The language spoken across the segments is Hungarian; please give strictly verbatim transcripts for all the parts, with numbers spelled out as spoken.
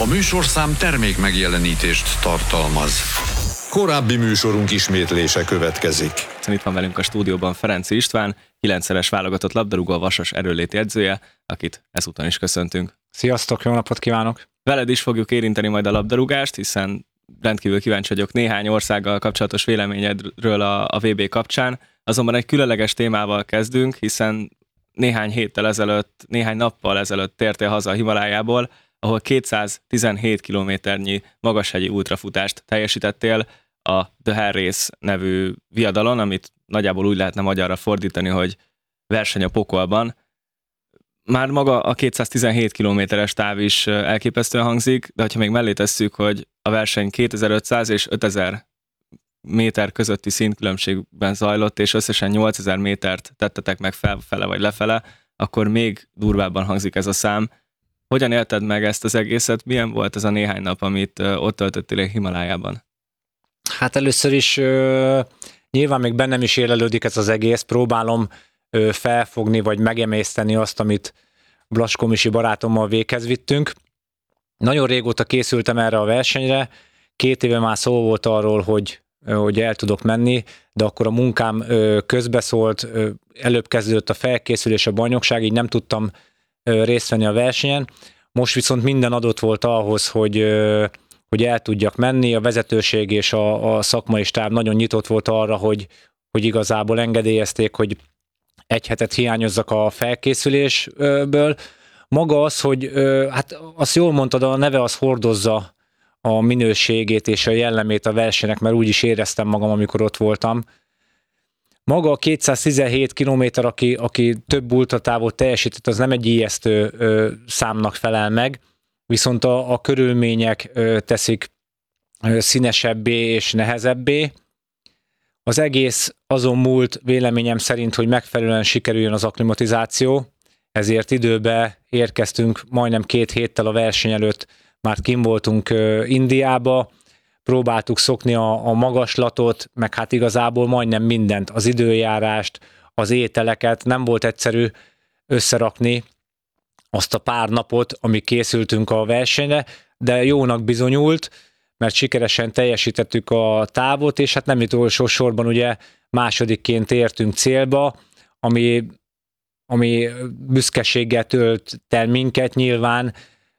A műsorszám termék megjelenítést tartalmaz. Korábbi műsorunk ismétlése következik. Itt van velünk a stúdióban Ferenczy István, kilencszeres válogatott labdarúgó, a Vasas erőnléti edzője, akit ezúton is köszöntünk. Sziasztok, jó napot kívánok! Veled is fogjuk érinteni majd a labdarúgást, hiszen rendkívül kíváncsi vagyok néhány országgal kapcsolatos véleményedről a, a vé bé kapcsán. Azonban egy különleges témával kezdünk, hiszen néhány héttel ezelőtt, néhány nappal ezelőtt tértél haza a Himalájából, ahol kétszáztizenhét kilométernyi magashegyi ultrafutást teljesítettél a The Hell Race nevű viadalon, amit nagyjából úgy lehetne magyarra fordítani, hogy verseny a pokolban. Már maga a kétszáztizenhét kilométeres táv is elképesztően hangzik, de ha még mellé tesszük, hogy a verseny kétezer-ötszáz és ötezer méter közötti szintkülönbségben zajlott, és összesen nyolcezer métert tettetek meg felfele vagy lefele, akkor még durvábban hangzik ez a szám. Hogyan élted meg ezt az egészet? Milyen volt ez a néhány nap, amit ott töltöttél a Himalájában? Hát először is ö, nyilván még bennem is élelődik ez az egész, próbálom ö, felfogni vagy megemészteni azt, amit Blaskó Misi barátommal véghez vittünk. Nagyon régóta készültem erre a versenyre, két éve már szó volt arról, hogy, hogy el tudok menni, de akkor a munkám ö, közbeszólt, ö, előbb kezdődött a felkészülés, a bajnokság, így nem tudtam ö, részt venni a versenyen. Most viszont minden adott volt ahhoz, hogy ö, hogy el tudjak menni, a vezetőség és a, a szakmai stáb nagyon nyitott volt arra, hogy, hogy igazából engedélyezték, hogy egy hetet hiányozzak a felkészülésből. Maga az, hogy hát azt jól mondtad, a neve az hordozza a minőségét és a jellemét a versenynek, mert úgy is éreztem magam, amikor ott voltam. Maga a kétszáztizenhét kilométer, aki, aki több ultratávot teljesített, az nem egy ijesztő ö, számnak felel meg, viszont a, a körülmények ö, teszik ö, színesebbé és nehezebbé. Az egész azon múlt véleményem szerint, hogy megfelelően sikerüljön az akklimatizáció, ezért időbe érkeztünk majdnem két héttel a verseny előtt, már kim voltunk ö, Indiába, próbáltuk szokni a, a magaslatot, meg hát igazából majdnem mindent, az időjárást, az ételeket, nem volt egyszerű összerakni azt a pár napot, amíg készültünk a versenyre, de jónak bizonyult, mert sikeresen teljesítettük a távot, és hát nem utolsó sorban ugye másodikként értünk célba, ami, ami büszkeséggel tölt el minket, nyilván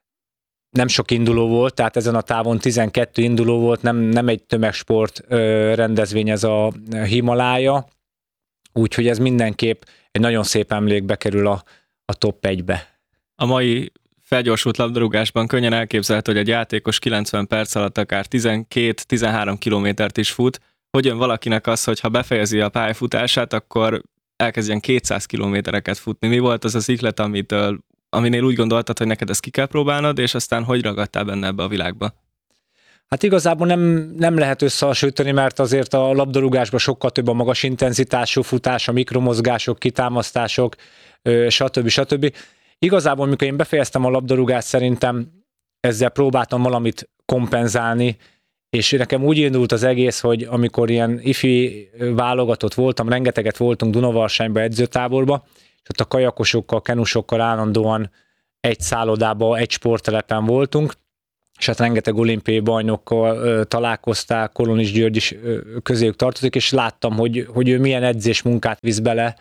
nem sok induló volt, tehát ezen a távon tizenkettő induló volt, nem, nem egy tömegsport ö, rendezvény ez a Himalája, úgyhogy ez mindenképp egy nagyon szép emlékbe kerül a, a top egybe. A mai felgyorsult labdarúgásban könnyen elképzelhető, hogy egy játékos kilencven perc alatt akár tizenkét-tizenhárom kilométert is fut. Hogy jön valakinek az, hogy ha befejezi a pályafutását, akkor elkezdjen kétszáz kilométereket futni? Mi volt az az ihlet, amitől, aminél úgy gondoltad, hogy neked ezt ki kell próbálnod, és aztán hogy ragadtál benne ebbe a világba? Hát igazából nem, nem lehet összehasonlítani, mert azért a labdarúgásban sokkal több a magas intenzitású futás, a mikromozgások, kitámasztások, stb. stb. Igazából, amikor én befejeztem a labdarúgást, szerintem ezzel próbáltam valamit kompenzálni, és nekem úgy indult az egész, hogy amikor ilyen ifi válogatott voltam, rengeteget voltunk Dunavarsályban edzőtáborba, és ott a kajakosokkal, kenusokkal állandóan egy szállodában, egy sporttelepen voltunk, és hát rengeteg olimpiai bajnokkal ö, találkozták, Kolonis György is ö, közéjük tartozik, és láttam, hogy, hogy ő milyen edzésmunkát visz bele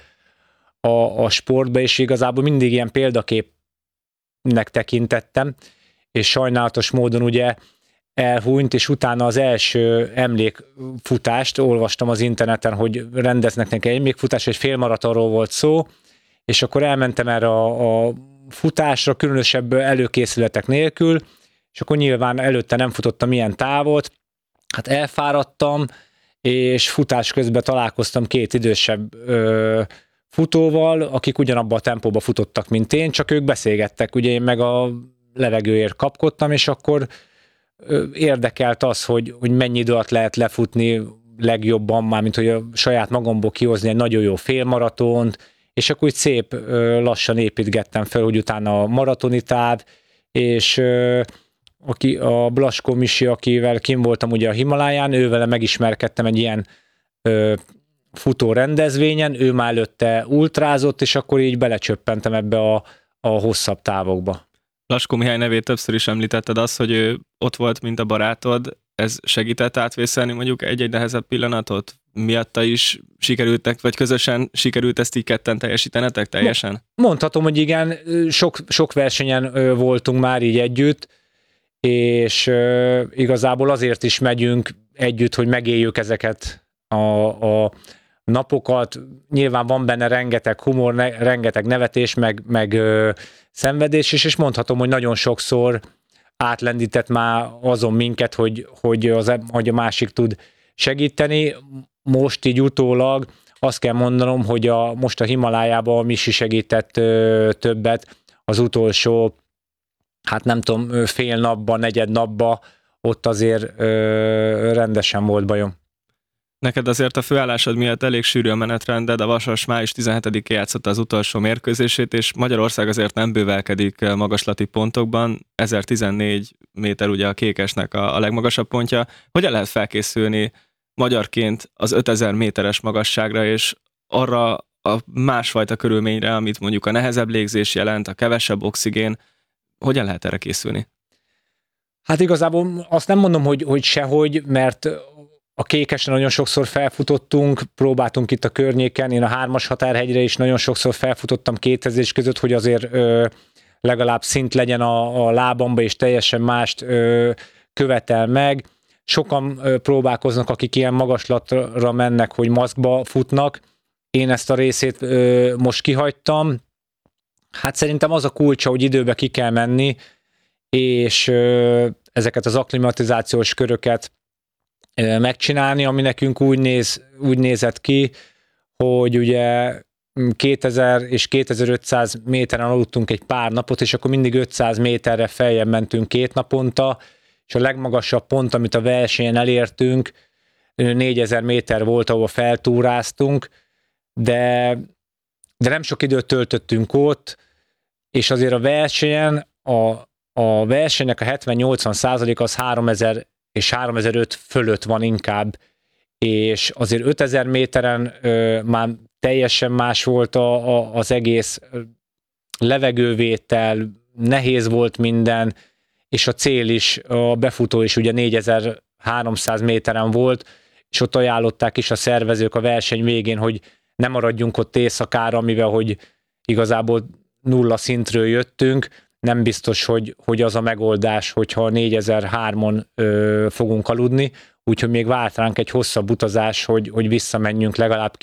a, a sportba, és igazából mindig ilyen példaképnek tekintettem, és sajnálatos módon ugye elhúnyt, és utána az első emlékfutást olvastam az interneten, hogy rendeznek neki egy emlékfutást, egy félmaratonról volt szó, és akkor elmentem erre a, a futásra, különösebb előkészületek nélkül, és akkor nyilván előtte nem futottam ilyen távot, hát elfáradtam, és futás közben találkoztam két idősebb ö, futóval, akik ugyanabban a tempóban futottak, mint én, csak ők beszélgettek, ugye én meg a levegőért kapkodtam, és akkor ö, érdekelt az, hogy, hogy mennyi idő alatt lehet lefutni legjobban, mármint hogy a saját magamból kihozni egy nagyon jó félmaratont, és akkor úgy szép ö, lassan építgettem fel, hogy utána a maratoni táv, és ö, aki, a Blaskó Misi, akivel kim voltam ugye a Himaláján, ővele megismerkedtem egy ilyen ö, futó rendezvényen, ő már előtte ultrázott, és akkor így belecsöppentem ebbe a, a hosszabb távokba. Laskó Mihály nevét többször is említetted, az, hogy ő ott volt, mint a barátod, ez segített átvészelni mondjuk egy-egy nehezebb pillanatot? Miatta is sikerültek, vagy közösen sikerült ezt így ketten teljesítenetek teljesen? Mondhatom, hogy igen, sok, sok versenyen voltunk már így együtt, és igazából azért is megyünk együtt, hogy megéljük ezeket a, a napokat. Nyilván van benne rengeteg humor, ne, rengeteg nevetés, meg, meg ö, szenvedés is, és mondhatom, hogy nagyon sokszor átlendített már azon minket, hogy, hogy, az, hogy a másik tud segíteni. Most így utólag azt kell mondanom, hogy a, most a Himalájában a Misi segített ö, többet, az utolsó, hát nem tudom, fél napban, negyed napban, ott azért ö, rendesen volt bajom. Neked azért a főállásod miatt elég sűrű a menetrended, a Vasas május tizenhetedikén játszotta az utolsó mérkőzését, és Magyarország azért nem bővelkedik magaslati pontokban, ezertizennégy méter ugye a kékesnek a, a legmagasabb pontja. Hogyan lehet felkészülni magyarként az ötezer méteres magasságra, és arra a másfajta körülményre, amit mondjuk a nehezebb légzés jelent, a kevesebb oxigén, hogyan lehet erre készülni? Hát igazából azt nem mondom, hogy, hogy sehogy, mert a kékesen nagyon sokszor felfutottunk, próbáltunk itt a környéken, én a hármas határhegyre is nagyon sokszor felfutottam kétezés között, hogy azért ö, legalább szint legyen a, a lábamba, és teljesen mást ö, követel meg. Sokan ö, próbálkoznak, akik ilyen magaslatra mennek, hogy maszkba futnak. Én ezt a részét ö, most kihagytam. Hát szerintem az a kulcsa, hogy időbe ki kell menni, és ö, ezeket az akklimatizációs köröket megcsinálni, ami nekünk úgy, néz, úgy nézett ki, hogy ugye kétezer és kétezer-ötszáz méteren aludtunk egy pár napot, és akkor mindig ötszáz méterre feljebb mentünk két naponta, és a legmagasabb pont, amit a versenyen elértünk, négyezer méter volt, ahol feltúráztunk, de, de nem sok időt töltöttünk ott, és azért a versenyen, a, a versenynek a hetven-nyolcvan százalék az háromezer és háromezer-öt fölött van inkább, és azért ötezer méteren ö, már teljesen más volt a, a, az egész levegővétel, nehéz volt minden, és a cél is, a befutó is ugye négyezer-háromszáz méteren volt, és ott ajánlották is a szervezők a verseny végén, hogy ne maradjunk ott éjszakára, mivel hogy igazából nulla szintről jöttünk, nem biztos, hogy, hogy az a megoldás, hogyha négyezer-hármon ö, fogunk aludni, úgyhogy még várt ránk egy hosszabb utazás, hogy, hogy visszamenjünk legalább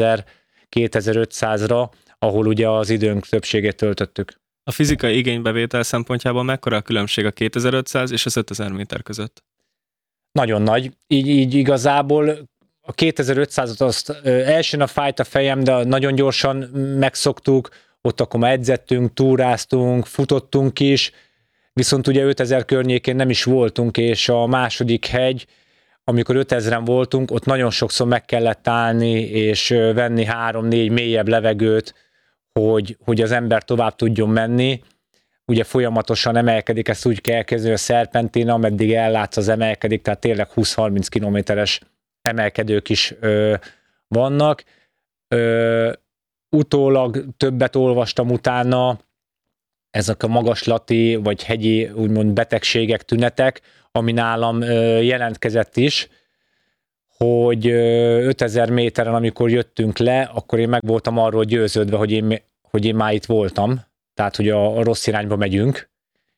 kétezer-kétezer-ötszázra, ahol ugye az időnk többségét töltöttük. A fizikai igénybevétel szempontjából mekkora a különbség a kétezer-ötszáz és az ötezer méter között? Nagyon nagy. Így, így igazából a kétezer-ötszázat azt ö, első nap fájt a fejem, de nagyon gyorsan megszoktuk, ott akkor már edzettünk, túráztunk, futottunk is, viszont ugye ötezer környékén nem is voltunk, és a második hegy, amikor ötezren voltunk, ott nagyon sokszor meg kellett állni, és venni három-négy mélyebb levegőt, hogy, hogy az ember tovább tudjon menni. Ugye folyamatosan emelkedik, ezt úgy kell elkezdeni, a szerpentin, ameddig ellátsz, az emelkedik, tehát tényleg húsz-harminc kilométeres emelkedők is ö, vannak. Ö, Utólag többet olvastam utána, ezek a magaslati vagy hegyi úgymond betegségek, tünetek, ami nálam ö, jelentkezett is, hogy ö, ötezer méteren, amikor jöttünk le, akkor én meg voltam arról győződve, hogy én, hogy én már itt voltam, tehát hogy a, a rossz irányba megyünk,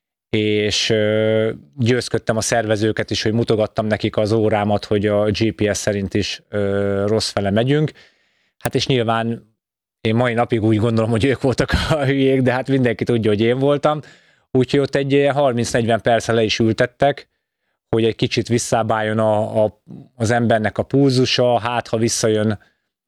és ö, győzködtem a szervezőket is, hogy mutogattam nekik az órámat, hogy a gé pé es szerint is ö, rossz fele megyünk. Hát és nyilván én mai napig úgy gondolom, hogy ők voltak a hülyék, de hát mindenki tudja, hogy én voltam. Úgyhogy ott egy harminc-negyven percre le is ültettek, hogy egy kicsit visszábbáljon a, a, az embernek a pulzusa, hát ha visszajön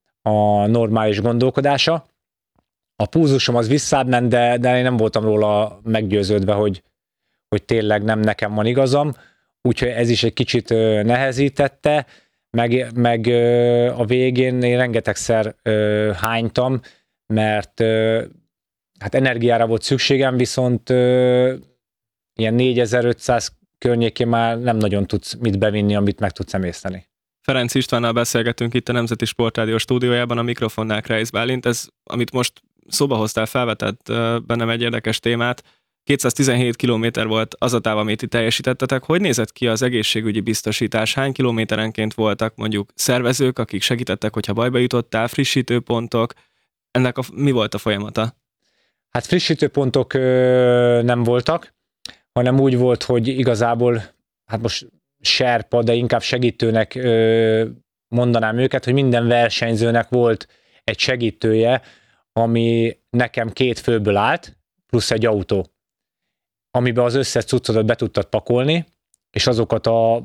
a normális gondolkodása. A pulzusom az visszább ment, de, de én nem voltam róla meggyőződve, hogy, hogy tényleg nem nekem van igazam. Úgyhogy ez is egy kicsit nehezítette. Meg, meg a végén én rengetegszer ö, hánytam, mert ö, hát energiára volt szükségem, viszont ö, ilyen négyezer-ötszáz környékén már nem nagyon tudsz mit bevinni, amit meg tudsz emészteni. Ferenc Istvánnal beszélgetünk itt a Nemzeti Sportrádió stúdiójában, a mikrofonnál Kreisz Bálint. Ez, amit most szóba hoztál, felvetett bennem egy érdekes témát. kétszáztizenhét kilométer volt az a táv, amit itt teljesítettetek. Hogy nézett ki az egészségügyi biztosítás? Hány kilométerenként voltak mondjuk szervezők, akik segítettek, hogyha bajba jutottál, frissítőpontok? Ennek a, mi volt a folyamata? Hát frissítőpontok ö, nem voltak, hanem úgy volt, hogy igazából, hát most serpa, de inkább segítőnek ö, mondanám őket, hogy minden versenyzőnek volt egy segítője, ami nekem két főből állt, plusz egy autó, amiben az összes cuccodat be tudtad pakolni, és azokat a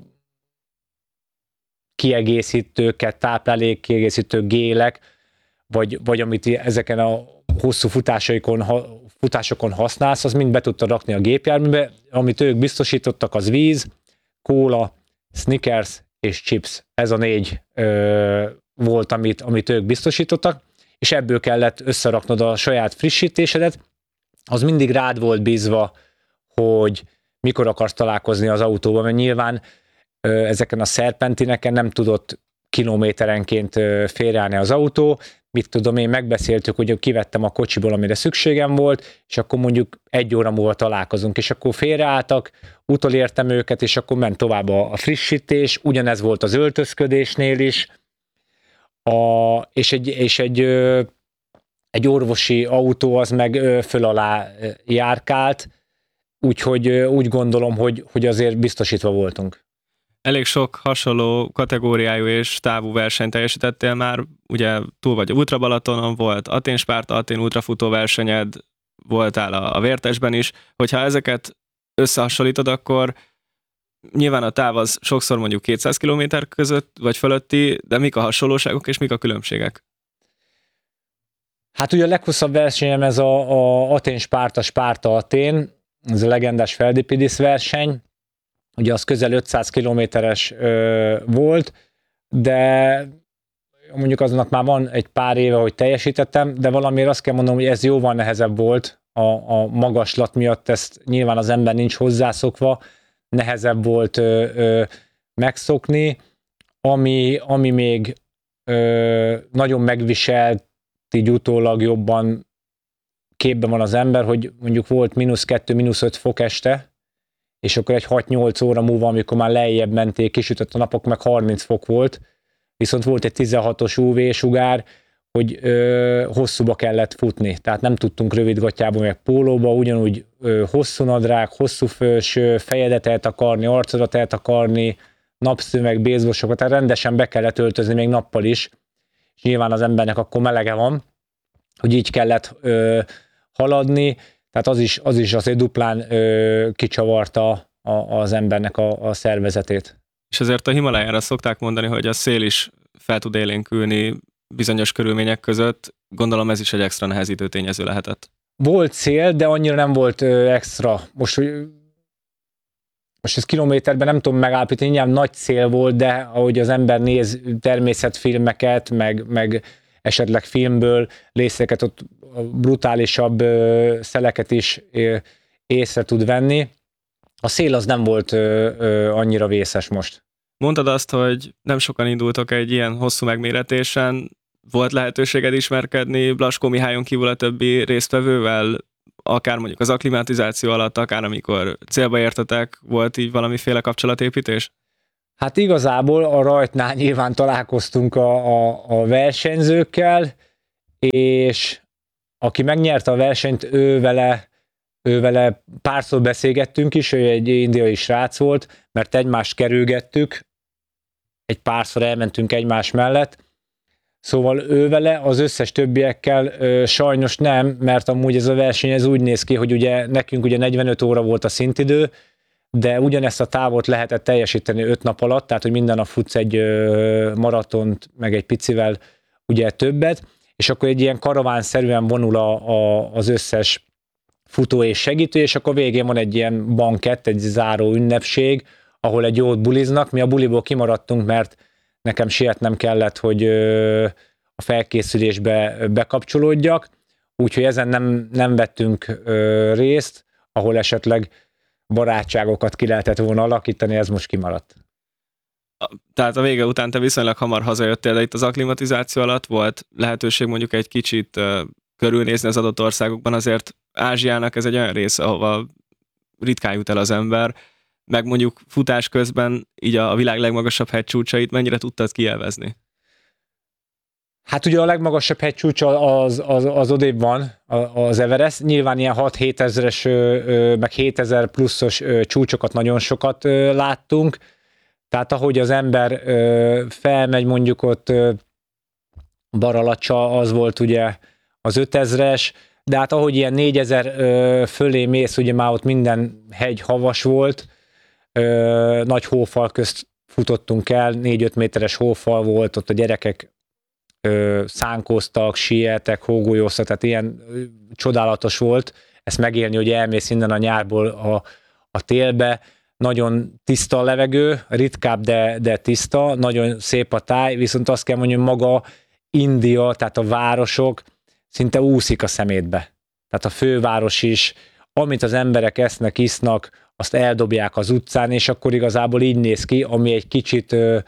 kiegészítőket, táplálékkiegészítő gélek, vagy, vagy amit ezeken a hosszú futásaikon, futásokon használsz, az mind be tudtad rakni a gépjárműbe. Amit ők biztosítottak, az víz, kóla, Snickers és chips. Ez a négy ö, volt, amit, amit ők biztosítottak, és ebből kellett összeraknod a saját frissítésedet. Az mindig rád volt bízva, hogy mikor akarsz találkozni az autóban, mert nyilván ö, ezeken a szerpentineken nem tudott kilométerenként ö, félreállni az autó. Mit tudom én, megbeszéltük, hogy kivettem a kocsiból, amire szükségem volt, és akkor mondjuk egy óra múlva találkozunk, és akkor félreálltak, utolértem őket, és akkor ment tovább a, a frissítés, ugyanez volt az öltözködésnél is, a, és egy, és egy, ö, egy orvosi autó az meg ö, föl alá járkált, úgyhogy ö, úgy gondolom, hogy, hogy azért biztosítva voltunk. Elég sok hasonló kategóriájú és távú versenyt teljesítettél már, ugye túl vagy a Ultra Balatonon, volt Atén-Spárta, Atén ultrafutó versenyed, voltál a, a Vértesben is, hogyha ezeket összehasonlítod, akkor nyilván a táv az sokszor mondjuk kétszáz kilométer között vagy fölötti, de mik a hasonlóságok és mik a különbségek? Hát ugye a leghosszabb versenyem ez a, a Atén-Spárta, Spárta-Atén, ez a legendás Feldipidis verseny, ugye az közel ötszáz kilométeres ö, volt, de mondjuk aznak már van egy pár éve, hogy teljesítettem, de valamiért azt kell mondanom, hogy ez jóval nehezebb volt a, a magaslat miatt, ezt nyilván az ember nincs hozzászokva, nehezebb volt ö, ö, megszokni, ami, ami még ö, nagyon megviselt, így utólag jobban képben van az ember, hogy mondjuk volt mínusz kettő, mínusz öt fok este, és akkor egy hat-nyolc óra múlva, amikor már lejjebb menték, kisütött a napok, meg harminc fok volt, viszont volt egy tizenhatos ú vé-sugár, hogy ö, hosszúba kellett futni, tehát nem tudtunk rövidgatjába, meg pólóba, ugyanúgy ö, hosszú nadrág, hosszú felső, fejedet eltakarni, arcodat eltakarni, napszöveg, bézbosokat, tehát rendesen be kellett öltözni még nappal is, és nyilván az embernek akkor melege van, hogy így kellett ö, haladni, tehát az is, az is azért duplán ö, kicsavarta a, az embernek a, a szervezetét. És ezért a Himalájára szokták mondani, hogy a szél is fel tud élénkülni bizonyos körülmények között. Gondolom ez is egy extra nehezítő tényező lehetett. Volt szél, de annyira nem volt ö, extra. Most, hogy, most ez kilométerben nem tudom megállapítani, nyilván nagy szél volt, de ahogy az ember néz természetfilmeket, meg, meg esetleg filmből részeket, ott brutálisabb ö, szeleket is ö, észre tud venni. A szél az nem volt ö, ö, annyira vészes most. Mondtad azt, hogy nem sokan indultok egy ilyen hosszú megméretésen. Volt lehetőséged ismerkedni Blaskó Mihályon kívül a többi résztvevővel? Akár mondjuk az akklimatizáció alatt, akár amikor célba értetek, volt így valamiféle kapcsolatépítés? Hát igazából a rajtnál nyilván találkoztunk a, a, a versenyzőkkel, és aki megnyerte a versenyt, ő vele, ő vele párszor beszélgettünk is, ő egy indiai srác volt, mert egymást kerülgettük, egy párszor elmentünk egymás mellett, szóval ő vele, az összes többiekkel ö, sajnos nem, mert amúgy ez a verseny ez úgy néz ki, hogy ugye nekünk ugye negyvenöt óra volt a szintidő, de ugyanezt a távot lehetett teljesíteni öt nap alatt, tehát hogy minden nap futsz egy ö, maratont, meg egy picivel ugye többet, és akkor egy ilyen karavánszerűen vonul a, a, az összes futó és segítő, és akkor végén van egy ilyen bankett, egy záró ünnepség, ahol egy jót buliznak. Mi a buliból kimaradtunk, mert nekem sietnem kellett, hogy ö, a felkészülésbe bekapcsolódjak, úgyhogy ezen nem, nem vettünk ö, részt, ahol esetleg barátságokat ki lehetett volna alakítani, ez most kimaradt. Tehát a vége után te viszonylag hamar hazajöttél, de itt az akklimatizáció alatt volt lehetőség mondjuk egy kicsit uh, körülnézni az adott országokban, azért Ázsiának ez egy olyan rész, ahova ritkán jut el az ember, meg mondjuk futás közben így a világ legmagasabb hegycsúcsait mennyire tudtad kielvezni? Hát ugye a legmagasabb hegycsúcsa az, az, az odébb van, az Everest. Nyilván ilyen hat-hét ezeres, meg hétezer pluszos csúcsokat nagyon sokat láttunk. Tehát ahogy az ember felmegy, mondjuk ott Baralacsa, az volt ugye az ötezres, de hát ahogy ilyen négyezer fölé mész, ugye már ott minden hegy havas volt, nagy hófal közt futottunk el, négy-öt méteres hófal volt, ott a gyerekek szánkóztak, sieltek, hógolyóztak, tehát ilyen csodálatos volt ezt megélni, hogy elmész innen a nyárból a, a télbe. Nagyon tiszta a levegő, ritkább, de, de tiszta, nagyon szép a táj, viszont azt kell mondjam, maga India, tehát a városok szinte úszik a szemétbe. Tehát a főváros is, amit az emberek esznek, isznak, azt eldobják az utcán, és akkor igazából így néz ki, ami egy kicsit ö,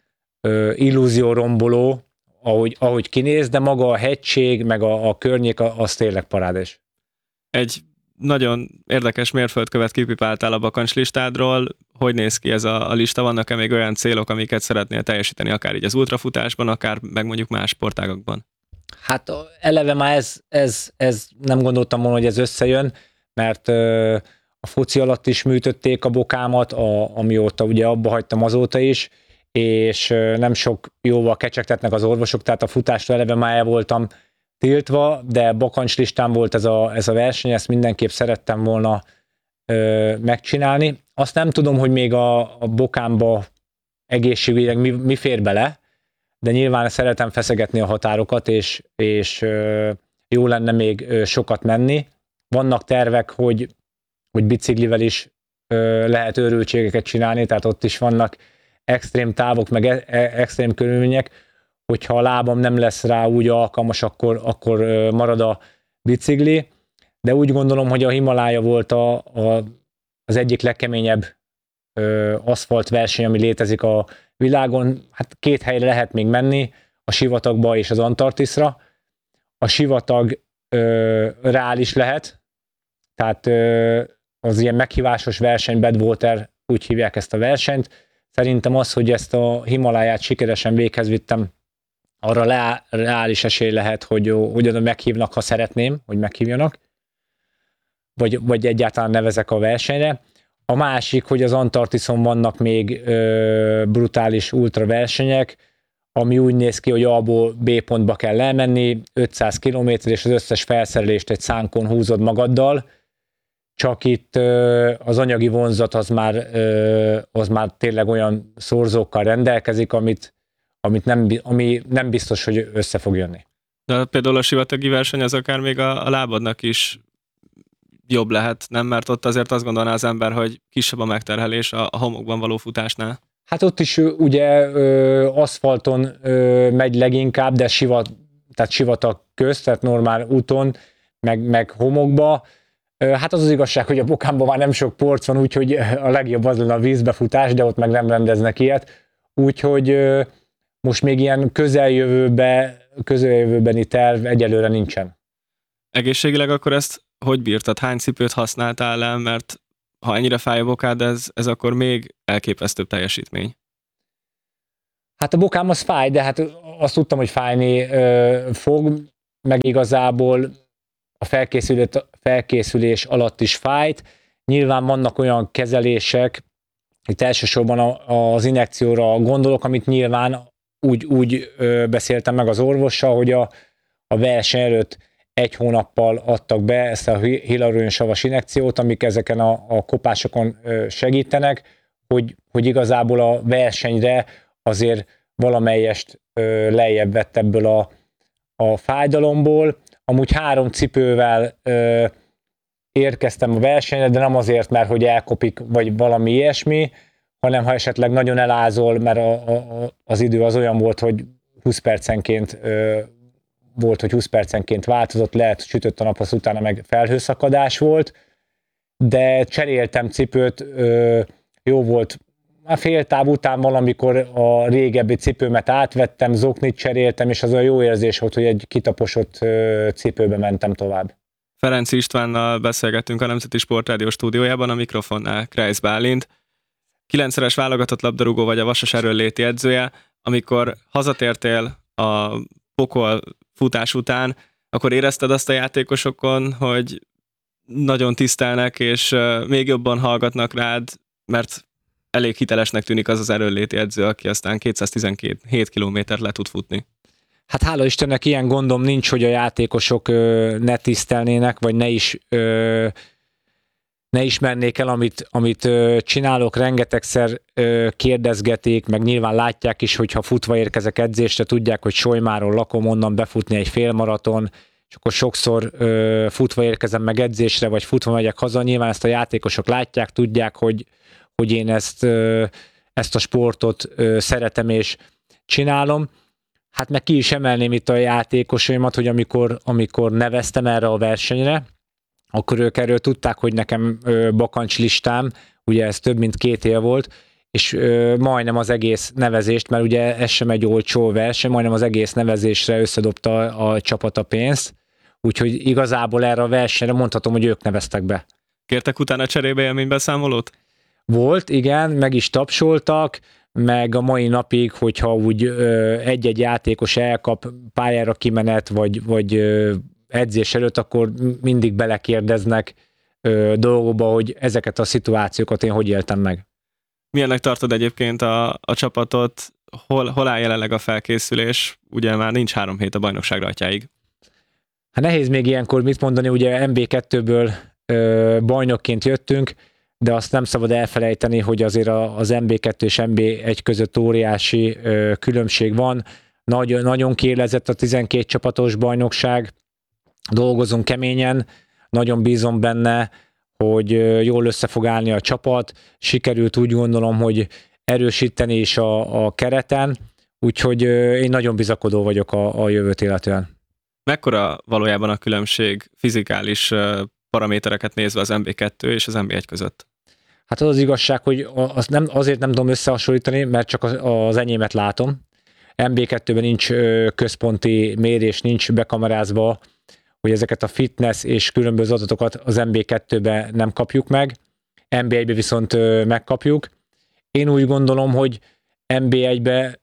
ö, illúzióromboló, ahogy, ahogy kinéz, de maga a hegység, meg a, a környék, az tényleg parádés. Egy nagyon érdekes mérföldkövet kipipáltál a bakancslistádról. Hogy néz ki ez a, a lista? Vannak-e még olyan célok, amiket szeretnél teljesíteni, akár így az ultrafutásban, akár meg mondjuk más sportágakban? Hát eleve már ez, ez, ez nem gondoltam volna, hogy ez összejön, mert ö, a foci alatt is műtötték a bokámat, a, amióta ugye abba hagytam azóta is, és nem sok jóval kecsegtetnek az orvosok, tehát a futástól eleve már el voltam tiltva, de bakancslistán volt ez a, ez a verseny, ezt mindenképp szerettem volna ö, megcsinálni. Azt nem tudom, hogy még a, a bokámba egészségügyileg mi, mi fér bele, de nyilván szeretem feszegetni a határokat, és, és ö, jó lenne még ö, sokat menni. Vannak tervek, hogy, hogy biciklivel is ö, lehet őrültségeket csinálni, tehát ott is vannak extrém távok, meg e- e- extrém körülmények, hogyha a lábam nem lesz rá úgy alkalmas, akkor, akkor marad a bicikli, de úgy gondolom, hogy a Himalája volt a, a, az egyik legkeményebb ö, aszfalt verseny, ami létezik a világon. Hát két helyre lehet még menni, a sivatagba és az Antarktiszra. A sivatag ö, reális lehet, tehát ö, az ilyen meghívásos verseny, Badwater, úgy hívják ezt a versenyt. Szerintem az, hogy ezt a Himaláját sikeresen véghez vittem, arra leá, reális esély lehet, hogy, hogy oda meghívnak, ha szeretném, hogy meghívjanak, vagy, vagy egyáltalán nevezek a versenyre. A másik, hogy az Antarktiszon vannak még ö, brutális ultra versenyek, ami úgy néz ki, hogy A-ból B pontba kell elmenni, ötszáz kilométer, és az összes felszerelést egy szánkon húzod magaddal, csak itt ö, az anyagi vonzat az már, ö, az már tényleg olyan szorzókkal rendelkezik, amit, amit nem, ami nem biztos, hogy össze fog jönni. De például a sivatagi verseny az akár még a, a lábadnak is jobb lehet, nem? Mert ott azért azt gondolná az ember, hogy kisebb a megterhelés a, a homokban való futásnál. Hát ott is ugye ö, aszfalton ö, megy leginkább, de sivat, tehát sivatag közt, tehát normál úton, meg, meg homokba. Hát az az igazság, hogy a bokámban már nem sok porc van, úgyhogy a legjobb az lenne a vízbefutás, de ott meg nem rendeznek ilyet. Úgyhogy most még ilyen közeljövőbe, közeljövőbeni terv egyelőre nincsen. Egészségileg akkor ezt hogy bírtad? Hány cipőt használtál el? Mert ha ennyire fáj a bokád, ez, ez akkor még elképesztőbb teljesítmény. Hát a bokám az fáj, de hát azt tudtam, hogy fájni ö, fog, meg igazából a felkészülés, felkészülés alatt is fájt. Nyilván vannak olyan kezelések, itt elsősorban az injekcióra gondolok, amit nyilván úgy, úgy beszéltem meg az orvossal, hogy a, a verseny előtt egy hónappal adtak be ezt a hialuron-savas injekciót, amik ezeken a, a kopásokon segítenek, hogy, hogy igazából a versenyre azért valamelyest lejjebb vett ebből a, a fájdalomból. Amúgy három cipővel ö, érkeztem a versenyre, de nem azért, mert hogy elkopik, vagy valami ilyesmi, hanem ha esetleg nagyon elázol, mert a, a, az idő az olyan volt, hogy húsz percenként ö, volt, hogy húsz percenként változott, lehet sütött a nap, az utána meg felhőszakadás volt, de cseréltem cipőt, ö, jó volt, a fél táv után valamikor a régebbi cipőmet átvettem, zoknit cseréltem, és az a jó érzés volt, hogy egy kitaposott cipőbe mentem tovább. Ferenc Istvánnal beszélgettünk a Nemzeti Sportrádió stúdiójában, a mikrofonnál Kreis Bálint. Kilencszeres válogatott labdarúgó vagy a Vasas erőnléti edzője. Amikor hazatértél a pokol futás után, akkor érezted azt a játékosokon, hogy nagyon tisztelnek, és még jobban hallgatnak rád, mert elég hitelesnek tűnik az az erőnléti edző, aki aztán kétszáztizenkét kilométert le tud futni. Hát hála Istennek ilyen gondom nincs, hogy a játékosok ö, ne tisztelnének, vagy ne is ö, ne ismernék el, amit, amit ö, csinálok. Rengetegszer ö, kérdezgetik, meg nyilván látják is, hogyha futva érkezek edzésre, tudják, hogy Solymáról lakom, onnan befutni egy félmaraton, és akkor sokszor ö, futva érkezem meg edzésre, vagy futva megyek haza. Nyilván ezt a játékosok látják, tudják, hogy, hogy én ezt, ö, ezt a sportot ö, szeretem és csinálom. Hát meg ki is emelném itt a játékosaimat, hogy amikor, amikor neveztem erre a versenyre, akkor ők erről tudták, hogy nekem ö, bakancs listám, ugye ez több mint két év volt, és ö, majdnem az egész nevezést, mert ugye ez sem egy olcsó verseny, majdnem az egész nevezésre összedobta a, a csapat a pénzt, úgyhogy igazából erre a versenyre mondhatom, hogy ők neveztek be. Kértek utána cserébe élménybeszámolót? Volt, igen, meg is tapsoltak, meg a mai napig, hogyha úgy ö, egy-egy játékos elkap pályára kimenet, vagy, vagy ö, edzés előtt, akkor mindig belekérdeznek ö, dolgokba, hogy ezeket a szituációkat én hogy éltem meg. Milyennek tartod egyébként a, a csapatot? Hol, hol áll jelenleg a felkészülés? Ugye már nincs három hét a bajnokság rajtjáig. Hát nehéz még ilyenkor mit mondani, ugye em bé kettőből ö, bajnokként jöttünk, de azt nem szabad elfelejteni, hogy azért az em bé kettő és em bé egy között óriási ö, különbség van. Nagy, nagyon kiélezett a tizenkét csapatos bajnokság, dolgozunk keményen, nagyon bízom benne, hogy ö, jól össze fog állni a csapat, sikerült úgy gondolom, hogy erősíteni is a, a kereten, úgyhogy ö, én nagyon bizakodó vagyok a, a jövőt illetően. Mekkora valójában a különbség fizikális ö, paramétereket nézve az em bé kettő és az em bé egy között? Hát az az igazság, hogy azt nem, azért nem tudom összehasonlítani, mert csak az enyémet látom. em bé kettőben nincs központi mérés, nincs bekamerázva, hogy ezeket a fitness és különböző adatokat az em bé kettőben nem kapjuk meg, em bé egyben viszont megkapjuk. Én úgy gondolom, hogy em bé egyben,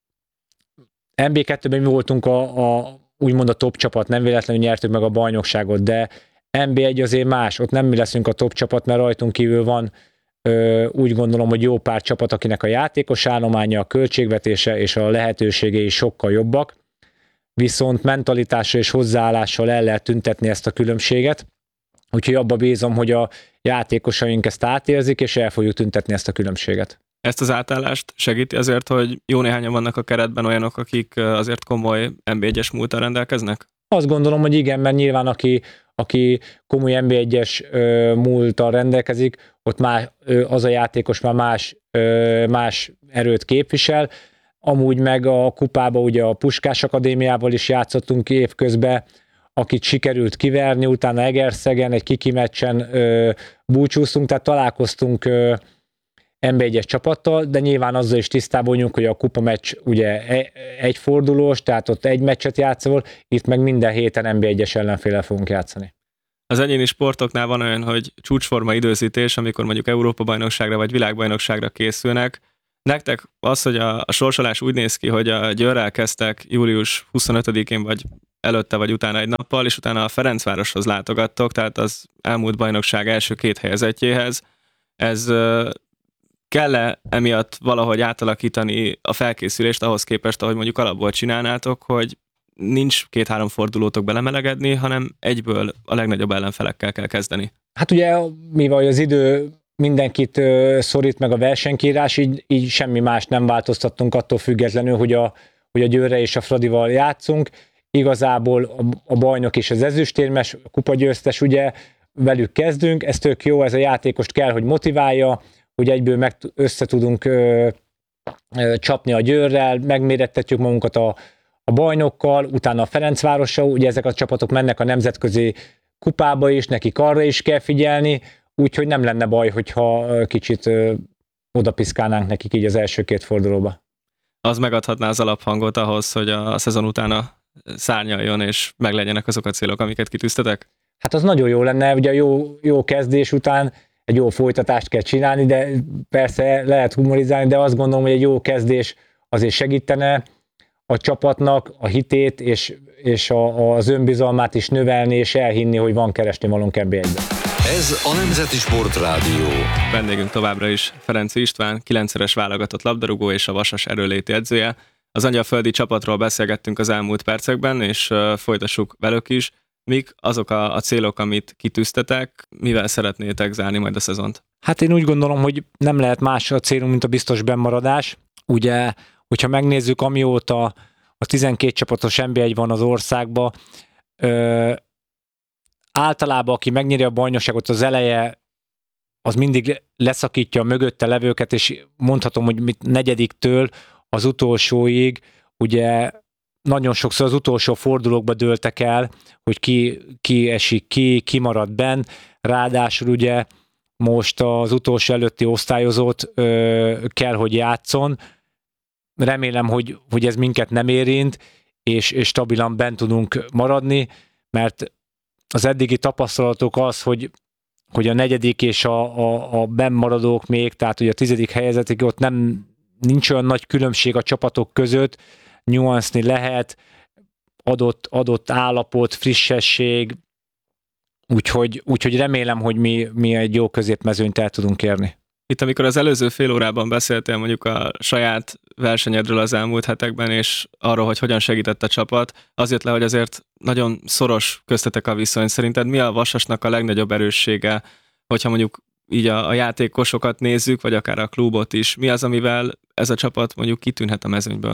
em bé kettőben mi voltunk a, a, úgymond a top csapat, nem véletlenül nyertük meg a bajnokságot, de em bé egy azért más, ott nem mi leszünk a top csapat, mert rajtunk kívül van ö, úgy gondolom, hogy jó pár csapat, akinek a játékos állománya, a költségvetése és a lehetőségei sokkal jobbak, viszont mentalitással és hozzáállással el lehet tüntetni ezt a különbséget, úgyhogy abba bízom, hogy a játékosaink ezt átérzik, és el fogjuk tüntetni ezt a különbséget. Ezt az átállást segíti azért, hogy jó néhányan vannak a keretben olyanok, akik azért komoly em bé egyes múlttal rendelkeznek? Azt gondolom, hogy igen, mert nyilván aki, aki komoly em bé egyes ö, múlttal rendelkezik, ott már ö, az a játékos már más, ö, más erőt képvisel. Amúgy meg a kupába ugye a Puskás Akadémiával is játszottunk évközben, akit sikerült kiverni, utána Egerszegen egy kiki meccsen ö, búcsúztunk, tehát találkoztunk ö, em bé egyes csapattal, de nyilván azzal is tisztában vagyunk, hogy a kupa meccs ugye egy fordulós, tehát ott egy meccset játszol, itt meg minden héten em bé egyes ellenféllel fogunk játszani. Az egyéni sportoknál van olyan, hogy csúcsforma időzítés, amikor mondjuk Európa-bajnokságra vagy világbajnokságra készülnek. Nektek az, hogy a, a sorsolás úgy néz ki, hogy a Győrrel kezdtek július huszonötödikén vagy előtte vagy utána egy nappal, és utána a Ferencvároshoz látogattok, tehát az elmúlt bajnokság első két helyezettjéhez. Ez kell-e emiatt valahogy átalakítani a felkészülést ahhoz képest, ahogy mondjuk alapból csinálnátok, hogy nincs két-három fordulótok belemelegedni, hanem egyből a legnagyobb ellenfelekkel kell kezdeni? Hát ugye, mivel az idő mindenkit ö, szorít meg a versenykírás, így, így semmi más nem változtattunk attól függetlenül, hogy a, hogy a Győrre és a Fradival játszunk. Igazából a, a bajnok és az ezüstérmes, a kupagyőztes, ugye velük kezdünk, ez tök jó, ez a játékost kell, hogy motiválja, hogy egyből meg össze tudunk ö, ö, csapni a Győrrel, megmérettetjük magunkat a, a bajnokkal, utána a Ferencvárossal, ugye ezek a csapatok mennek a nemzetközi kupába is, nekik arra is kell figyelni, úgyhogy nem lenne baj, hogyha kicsit ö, odapiszkálnánk nekik így az első két fordulóba. Az megadhatná az alaphangot ahhoz, hogy a szezon utána szárnyaljon, és meglegyenek azok a célok, amiket kitűztetek? Hát az nagyon jó lenne, ugye a jó, jó kezdés után egy jó folytatást kell csinálni, de persze lehet humorizálni, de azt gondolom, hogy egy jó kezdés azért segítene a csapatnak a hitét és, és a, az önbizalmát is növelni, és elhinni, hogy van keresnivalónk ebbe egyben. Ez a Nemzeti Sportrádió. Vendégünk továbbra is Ferenczy István, kilencszeres válogatott labdarúgó és a Vasas erőléti edzője. Az angyalföldi csapatról beszélgettünk az elmúlt percekben, és uh, folytassuk velük is. Mik azok a, a célok, amit kitűztetek, mivel szeretnétek zárni majd a szezont? Hát én úgy gondolom, hogy nem lehet más a célunk, mint a biztos bennmaradás. Ugye, hogyha megnézzük, amióta a tizenkét csapatos en bé egy van az országban, ö, általában aki megnyeri a bajnokságot az eleje, az mindig leszakítja a mögötte levőket, és mondhatom, hogy mit negyediktől az utolsóig, ugye nagyon sokszor az utolsó fordulókba dőltek el, hogy ki, ki esik ki, ki marad benn, ráadásul ugye most az utolsó előtti osztályozót ö, kell, hogy játszon. Remélem, hogy, hogy ez minket nem érint, és, és stabilan bent tudunk maradni, mert az eddigi tapasztalatok az, hogy, hogy a negyedik és a, a, a bennmaradók még, tehát ugye a tizedik helyezetig ott nem, nincs olyan nagy különbség a csapatok között, nyuanszni lehet, adott, adott állapot, frissesség, úgyhogy, úgyhogy remélem, hogy mi, mi egy jó középmezőnyt el tudunk érni. Itt, amikor az előző fél órában beszéltél mondjuk a saját versenyedről az elmúlt hetekben, és arról, hogy hogyan segített a csapat, az jött le, hogy azért nagyon szoros köztetek a viszony. Szerinted mi a Vasasnak a legnagyobb erőssége, hogyha mondjuk így a, a játékosokat nézzük, vagy akár a klubot is, mi az, amivel ez a csapat mondjuk kitűnhet a mezőnyből?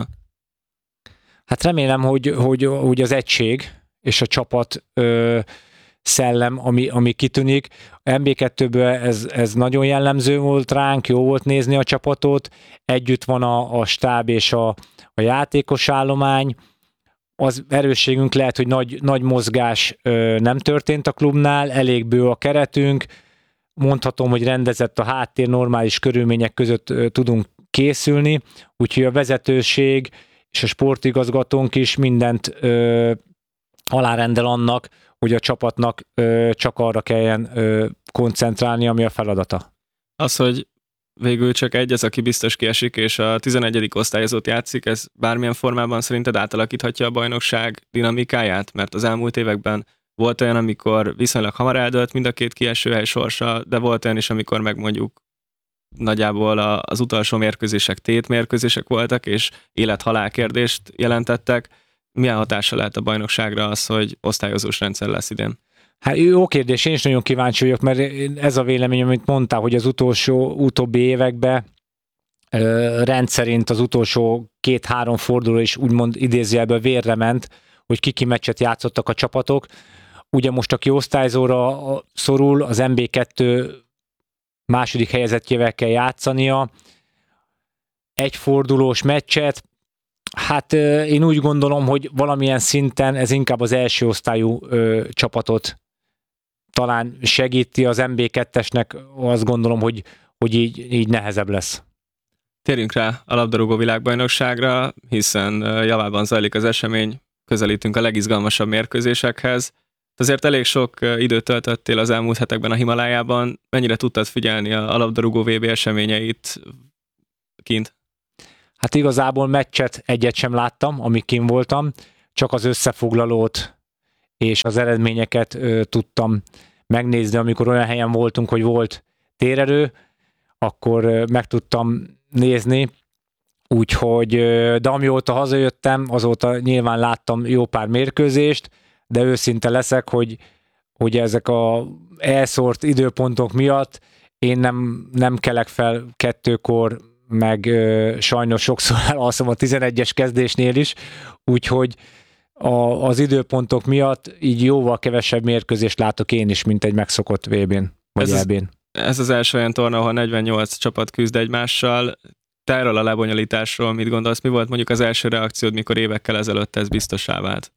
Hát remélem, hogy, hogy, hogy az egység és a csapat ö, szellem, ami, ami kitűnik. A en bé kettőből ez, ez nagyon jellemző volt ránk, jó volt nézni a csapatot, együtt van a, a stáb és a, a játékos állomány. Az erősségünk lehet, hogy nagy, nagy mozgás ö, nem történt a klubnál, elég bő a keretünk, mondhatom, hogy rendezett a háttér, normális körülmények között ö, tudunk készülni, úgyhogy a vezetőség és a sportigazgatónk is mindent ö, alárendel annak, hogy a csapatnak ö, csak arra kelljen ö, koncentrálni, ami a feladata. Az, hogy végül csak egy az, aki biztos kiesik, és a tizenegyedik osztályozót játszik, ez bármilyen formában szerinted átalakíthatja a bajnokság dinamikáját? Mert az elmúlt években volt olyan, amikor viszonylag hamar eldőlt mind a két kiesőhely sorsa, de volt olyan is, amikor meg mondjuk nagyjából az utolsó mérkőzések tétmérkőzések voltak, és élet-halál kérdést jelentettek. Milyen hatása lehet a bajnokságra az, hogy osztályozós rendszer lesz idén? Hát jó kérdés, én is nagyon kíváncsi vagyok, mert ez a vélemény, amit mondtál, hogy az utolsó, utóbbi években ö, rendszerint az utolsó két-három forduló is úgymond idézőjelben vérre ment, hogy kiki meccset játszottak a csapatok. Ugye most aki osztályzóra szorul, az en bé kettő második helyezettjével kell játszania. Egy fordulós meccset, hát én úgy gondolom, hogy valamilyen szinten ez inkább az első osztályú ö, csapatot talán segíti, az en bé kettesnek azt gondolom, hogy, hogy így, így nehezebb lesz. Térjünk rá a labdarúgó világbajnokságra, hiszen javában zajlik az esemény, közelítünk a legizgalmasabb mérkőzésekhez. Azért elég sok időt töltöttél az elmúlt hetekben a Himalájában. Mennyire tudtad figyelni a labdarúgó vé bé eseményeit kint? Hát igazából meccset egyet sem láttam, amíg kint voltam, csak az összefoglalót és az eredményeket ö, tudtam megnézni, amikor olyan helyen voltunk, hogy volt térerő, akkor ö, meg tudtam nézni, úgyhogy, ö, de amióta hazajöttem, azóta nyilván láttam jó pár mérkőzést, de őszinte leszek, hogy, hogy ezek a elszórt időpontok miatt én nem, nem kelek fel kettőkor, meg ö, sajnos sokszor elalszom a tizenegyes kezdésnél is, úgyhogy a, az időpontok miatt így jóval kevesebb mérkőzést látok én is, mint egy megszokott vé bén, vagy ez é bén. Az, ez az első olyan torna, ahol negyvennyolc csapat küzd egymással. Te erről a lebonyolításról mit gondolsz? Mi volt mondjuk az első reakciód, mikor évekkel ezelőtt ez biztossá vált?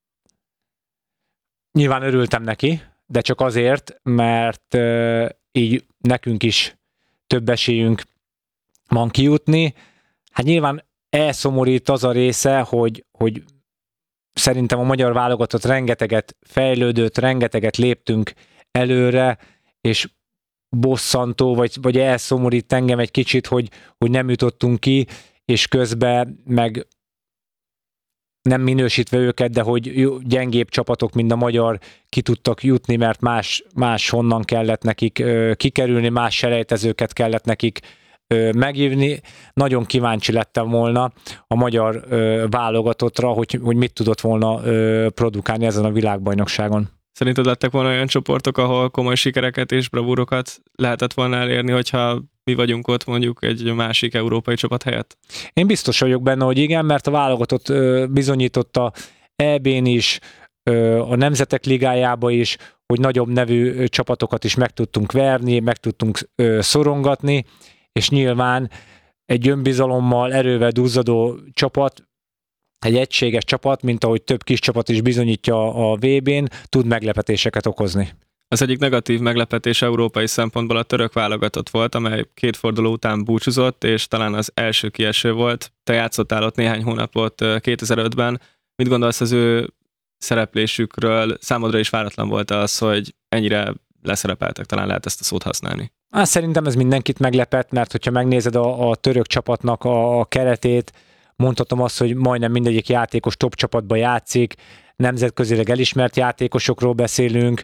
Nyilván örültem neki, de csak azért, mert ö, így nekünk is több esélyünk van kijutni. Hát nyilván elszomorít az a része, hogy, hogy szerintem a magyar válogatott rengeteget fejlődött, rengeteget léptünk előre, és bosszantó, vagy, vagy elszomorít engem egy kicsit, hogy, hogy nem jutottunk ki, és közben meg nem minősítve őket, de hogy gyengébb csapatok, mint a magyar ki tudtak jutni, mert más, más honnan kellett nekik ö, kikerülni, más selejtezőket kellett nekik ö, meghívni. Nagyon kíváncsi lettem volna a magyar ö, válogatottra, hogy, hogy mit tudott volna ö, produkálni ezen a világbajnokságon. Szerinted lettek volna olyan csoportok, ahol komoly sikereket és bravúrokat lehetett volna elérni, hogyha mi vagyunk ott mondjuk egy másik európai csapat helyett? Én biztos vagyok benne, hogy igen, mert a válogatott ö, bizonyította é bén is, ö, a Nemzetek Ligájába is, hogy nagyobb nevű ö, csapatokat is meg tudtunk verni, meg tudtunk ö, szorongatni, és nyilván egy önbizalommal, erővel duzzadó csapat, egy egységes csapat, mint ahogy több kis csapat is bizonyítja a vé bén, tud meglepetéseket okozni. Az egyik negatív meglepetés európai szempontból a török válogatott volt, amely két forduló után búcsúzott, és talán az első kieső volt. Te játszottál ott néhány hónapot kétezer-ötben. Mit gondolsz az ő szereplésükről? Számodra is váratlan volt az, hogy ennyire leszerepeltek, talán lehet ezt a szót használni. Á, szerintem ez mindenkit meglepett, mert hogyha megnézed a, a török csapatnak a, a keretét, mondhatom azt, hogy majdnem mindegyik játékos top csapatban játszik, nemzetközileg elismert játékosokról beszélünk,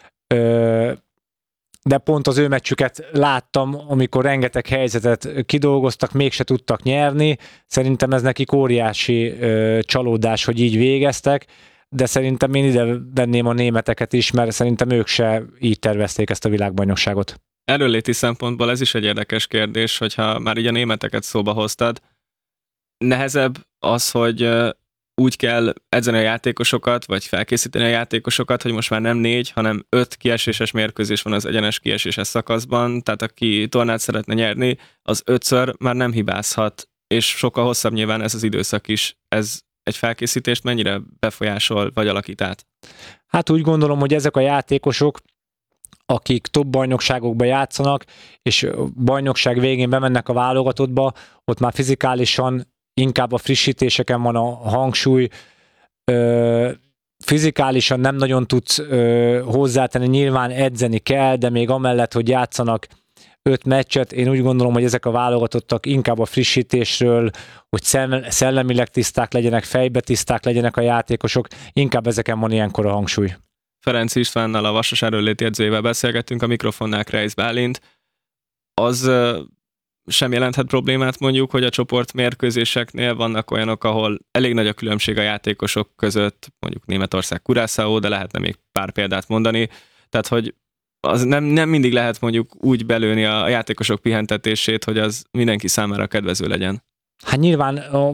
de pont az ő meccsüket láttam, amikor rengeteg helyzetet kidolgoztak, mégse tudtak nyerni. Szerintem ez nekik óriási csalódás, hogy így végeztek, de szerintem én ide venném a németeket is, mert szerintem ők se így tervezték ezt a világbajnokságot. Erőléti szempontból ez is egy érdekes kérdés, hogyha már így a németeket szóba hoztad. Nehezebb az, hogy úgy kell edzeni a játékosokat, vagy felkészíteni a játékosokat, hogy most már nem négy, hanem öt kieséses mérkőzés van az egyenes kieséses szakaszban, tehát aki tornát szeretne nyerni, az ötször már nem hibázhat, és sokkal hosszabb nyilván ez az időszak is. Ez egy felkészítést mennyire befolyásol, vagy alakít át? Hát úgy gondolom, hogy ezek a játékosok, akik top bajnokságokba játszanak, és bajnokság végén bemennek a válogatottba, ott már fizikálisan inkább a frissítéseken van a hangsúly, ö, fizikálisan nem nagyon tudsz ö, hozzátenni, nyilván edzeni kell, de még amellett, hogy játszanak öt meccset, én úgy gondolom, hogy ezek a válogatottak inkább a frissítésről, hogy szellemileg tiszták legyenek, fejbe tiszták legyenek a játékosok, inkább ezeken van ilyenkor a hangsúly. Ferenc Istvánnal, a Vasas erőléti edzőjével beszélgettünk, a mikrofonnál Kreisz Bálint. Az sem jelenthet problémát mondjuk, hogy a csoport mérkőzéseknél vannak olyanok, ahol elég nagy a különbség a játékosok között, mondjuk Németország, Curaçao, de lehetne még pár példát mondani. Tehát, hogy az nem, nem mindig lehet mondjuk úgy belőni a játékosok pihentetését, hogy az mindenki számára kedvező legyen. Hát nyilván a,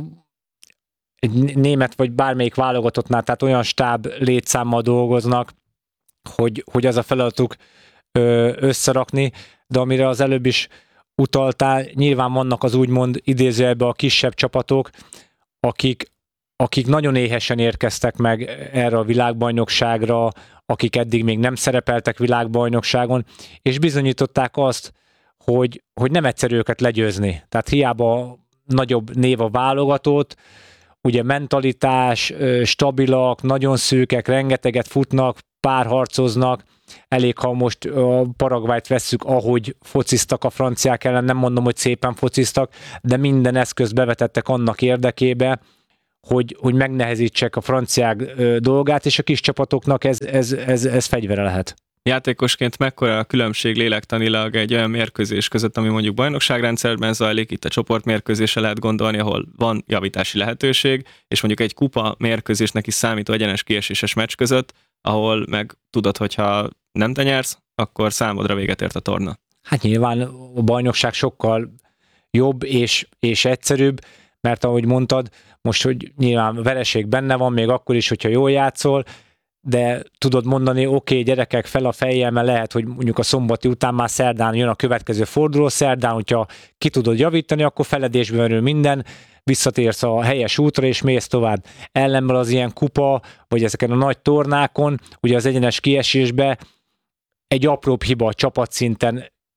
egy német vagy bármelyik válogatottnál, tehát olyan stáb létszámmal dolgoznak, hogy, hogy az a feladatuk ö, összerakni, de amire az előbb is utaltál, nyilván vannak az úgymond idézőjelben a kisebb csapatok, akik, akik nagyon éhesen érkeztek meg erre a világbajnokságra, akik eddig még nem szerepeltek világbajnokságon, és bizonyították azt, hogy, hogy nem egyszerű őket legyőzni. Tehát hiába nagyobb név a válogatott, ugye mentalitás, stabilak, nagyon szűkek, rengeteget futnak, párharcoznak, elég, ha most a Paraguayt vesszük, ahogy fociztak a franciák ellen, nem mondom, hogy szépen fociztak, de minden eszközt bevetettek annak érdekébe, hogy, hogy megnehezítsek a franciák dolgát, és a kis csapatoknak ez, ez, ez, ez fegyvere lehet. Játékosként mekkora a különbség lélektanilag egy olyan mérkőzés között, ami mondjuk bajnokságrendszerben zajlik, itt a csoportmérkőzésre lehet gondolni, ahol van javítási lehetőség, és mondjuk egy kupa mérkőzésnek is számító egyenes kieséses meccs között, ahol meg tudod, hogyha nem te nyersz, akkor számodra véget ért a torna. Hát nyilván a bajnokság sokkal jobb és, és egyszerűbb, mert ahogy mondtad, most, hogy nyilván vereség benne van, még akkor is, hogyha jól játszol, de tudod mondani, oké, okay, gyerekek, fel a fejjel, mert lehet, hogy mondjuk a szombati után már szerdán jön a következő forduló, szerdán, hogyha ki tudod javítani, akkor feledésbe merül minden, visszatérsz a helyes útra, és mész tovább. Ellenben az ilyen kupa, vagy ezeken a nagy tornákon, ugye az egyenes kiesésbe egy apróbb hiba a csapatszinten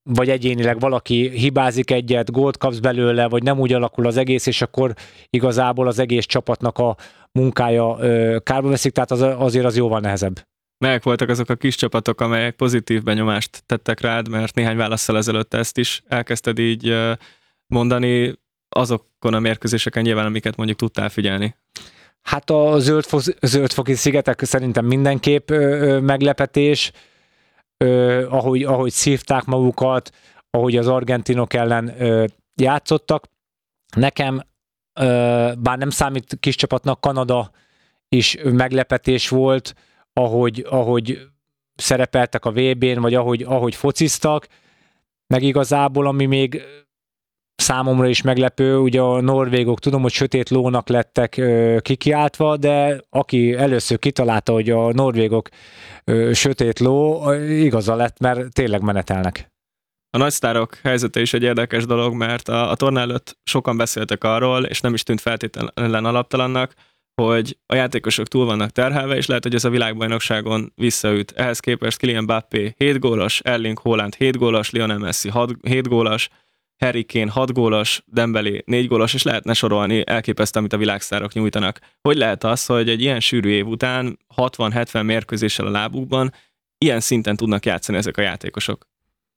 vagy egyénileg valaki hibázik egyet, gólt kapsz belőle, vagy nem úgy alakul az egész, és akkor igazából az egész csapatnak a munkája ö, kárba veszik, tehát az, azért az jóval nehezebb. Melyek voltak azok a kis csapatok, amelyek pozitív benyomást tettek rád, mert néhány válasszal ezelőtt ezt is elkezdted így mondani, azokon a mérkőzéseken nyilván, amiket mondjuk tudtál figyelni? Hát a zöldfo- zöldfoki szigetek szerintem mindenképp ö, ö, meglepetés, ö, ahogy, ahogy szívták magukat, ahogy az argentinok ellen ö, játszottak. Nekem, ö, bár nem számít kis csapatnak, Kanada is meglepetés volt, ahogy, ahogy szerepeltek a vé bén, vagy ahogy, ahogy fociztak, meg igazából, ami még számomra is meglepő, ugye a norvégok, tudom, hogy sötét lónak lettek ö, kikiáltva, de aki először kitalálta, hogy a norvégok ö, sötét ló, igaza lett, mert tényleg menetelnek. A nagysztárok helyzete is egy érdekes dolog, mert a, a torna előtt sokan beszéltek arról, és nem is tűnt feltétlenül alaptalannak, hogy a játékosok túl vannak terhelve, és lehet, hogy ez a világbajnokságon visszaüt. Ehhez képest Kylian Mbappé hét gólos, Erling Haaland hét gólos, Lionel Messi hét gólos, Harry Kane hat gólos, Dembélé négy gólos, és lehetne sorolni, elképesztő, amit a világsztárok nyújtanak. Hogy lehet az, hogy egy ilyen sűrű év után hatvan-hetven mérkőzéssel a lábukban ilyen szinten tudnak játszani ezek a játékosok?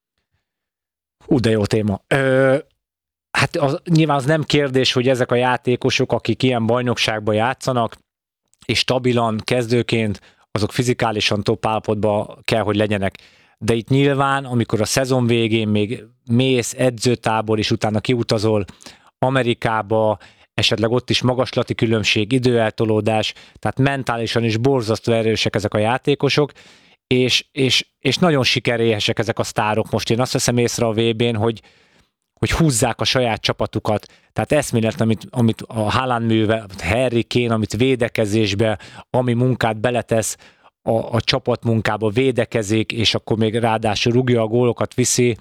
Hú, de jó téma. Ö, hát az, nyilván az nem kérdés, hogy ezek a játékosok, akik ilyen bajnokságban játszanak, és stabilan, kezdőként, azok fizikálisan top állapotban kell, hogy legyenek. De itt nyilván, amikor a szezon végén még mész edzőtábor, és utána kiutazol Amerikába, esetleg ott is magaslati különbség, időeltolódás, tehát mentálisan is borzasztó erősek ezek a játékosok, és, és, és nagyon sikeréhesek ezek a sztárok most. Én azt veszem észre a vé bén, hogy, hogy húzzák a saját csapatukat. Tehát eszméletlen, amit, amit a Haaland művel, Harry Kane, amit védekezésbe, ami munkát beletesz a, a csapatmunkába, védekezik, és akkor még ráadásul rúgja a gólokat, viszi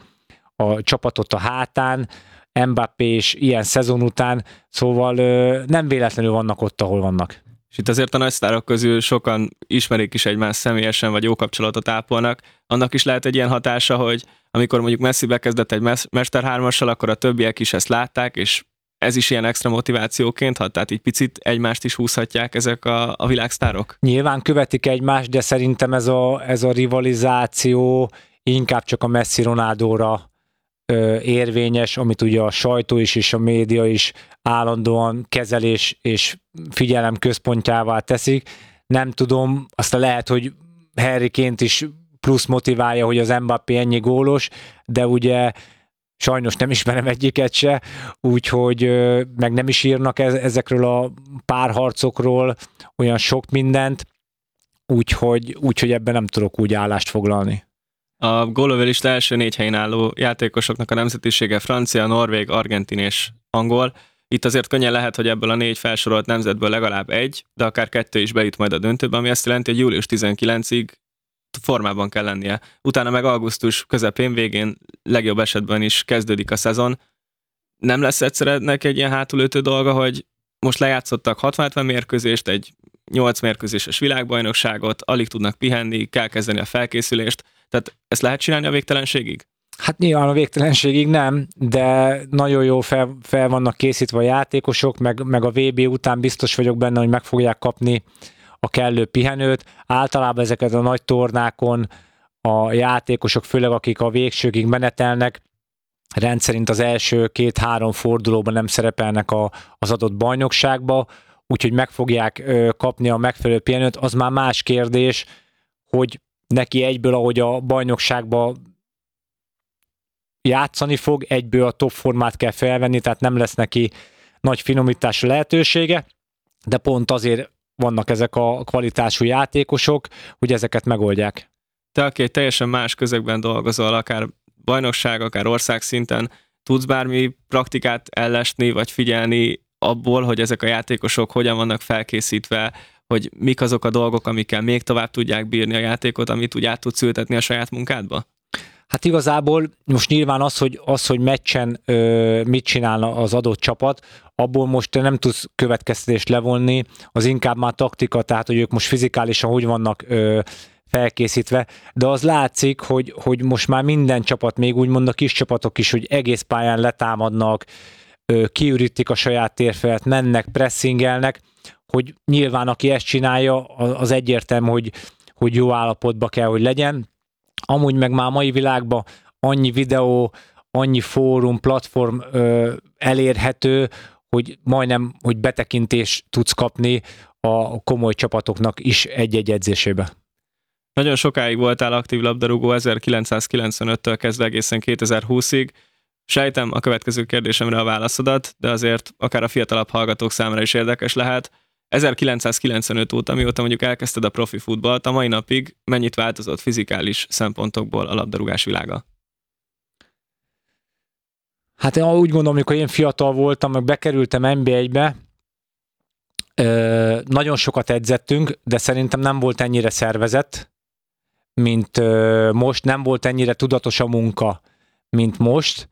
a csapatot a hátán, Mbappé is ilyen szezon után, szóval nem véletlenül vannak ott, ahol vannak. És itt azért a nagysztárok közül sokan ismerik is egymást személyesen, vagy jó kapcsolatot ápolnak. Annak is lehet egy ilyen hatása, hogy amikor mondjuk Messi bekezdett egy mesterhármassal, akkor a többiek is ezt látták, és ez is ilyen extra motivációként hat, tehát így picit egymást is húzhatják ezek a, a világsztárok? Nyilván követik egymást, de szerintem ez a, ez a rivalizáció inkább csak a Messi-Ronaldóra ö, érvényes, amit ugye a sajtó is és a média is állandóan kezelés és figyelem központjává teszik. Nem tudom, aztán lehet, hogy Harry Kane-t is plusz motiválja, hogy az Mbappé ennyi gólos, de ugye sajnos nem ismerem egyiket se, úgyhogy meg nem is írnak ezekről a párharcokról olyan sok mindent, úgyhogy, úgyhogy ebben nem tudok úgy állást foglalni. A gólövőlista első négy helyen álló játékosoknak a nemzetisége francia, norvég, argentin és angol. Itt azért könnyen lehet, hogy ebből a négy felsorolt nemzetből legalább egy, de akár kettő is bejut majd a döntőbe, ami azt jelenti, hogy július tizenkilencedikéig formában kell lennie. Utána meg augusztus közepén, végén legjobb esetben is kezdődik a szezon. Nem lesz egyszerűen egy ilyen hátulütő dolga, hogy most lejátszottak hatvan mérkőzést, egy nyolc mérkőzéses világbajnokságot, alig tudnak pihenni, kell kezdeni a felkészülést. Tehát ezt lehet csinálni a végtelenségig? Hát nyilván a végtelenségig nem, de nagyon jó fel, fel vannak készítve a játékosok, meg, meg a vé bé után biztos vagyok benne, hogy meg fogják kapni a kellő pihenőt. Általában ezeket a nagy tornákon a játékosok, főleg akik a végsőkig menetelnek, rendszerint az első két-három fordulóban nem szerepelnek a, az adott bajnokságba, úgyhogy meg fogják ö, kapni a megfelelő pihenőt. Az már más kérdés, hogy neki egyből, ahogy a bajnokságba játszani fog, egyből a top formát kell felvenni, tehát nem lesz neki nagy finomítású lehetősége, de pont azért vannak ezek a kvalitású játékosok, hogy ezeket megoldják. Te, aki egy teljesen más közegben dolgozol, akár bajnokság, akár országszinten, tudsz bármi praktikát ellesni, vagy figyelni abból, hogy ezek a játékosok hogyan vannak felkészítve, hogy mik azok a dolgok, amikkel még tovább tudják bírni a játékot, amit úgy át tudsz ültetni a saját munkádba? Hát igazából most nyilván az, hogy, az, hogy meccsen ö, mit csinálna az adott csapat, abból most nem tudsz következtetést levonni, az inkább már taktika, tehát hogy ők most fizikálisan hogy vannak ö, felkészítve, de az látszik, hogy, hogy most már minden csapat, még úgymond a kis csapatok is, hogy egész pályán letámadnak, kiürítik a saját térfelet, mennek, pressingelnek, hogy nyilván aki ezt csinálja, az egyértelmű, hogy, hogy jó állapotba kell, hogy legyen. Amúgy meg már a mai világban annyi videó, annyi fórum, platform ö, elérhető, hogy majdnem, hogy betekintést tudsz kapni a komoly csapatoknak is egy-egy edzésébe. Nagyon sokáig voltál aktív labdarúgó, ezerkilencszázkilencvenöttől kezdve egészen kétezer-húszig. Sejtem a következő kérdésemre a válaszodat, de azért akár a fiatalabb hallgatók számára is érdekes lehet. ezerkilencszázkilencvenöt óta, mióta mondjuk elkezdted a profi futballt, a mai napig mennyit változott fizikális szempontokból a labdarúgás világa? Hát én úgy gondolom, amikor én fiatal voltam, meg bekerültem en bé egybe, nagyon sokat edzettünk, de szerintem nem volt ennyire szervezett, mint most, nem volt ennyire tudatos a munka, mint most.